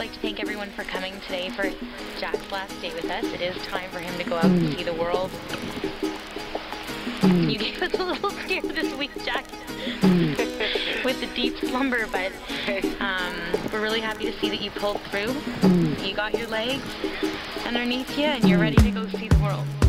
like to thank everyone for coming today for Jack's last day with us. It is time for him to go out and see the world. You gave us a little scare this week, Jack, with the deep slumber, but we're really happy to see that you pulled through. You got your legs underneath you, and you're ready to go see the world.